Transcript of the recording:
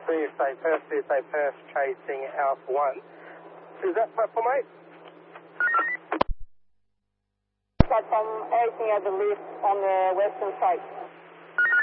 CSA Perth, chasing Alpha 1. Is that platform 8? Platform 8 near the lift on the western side.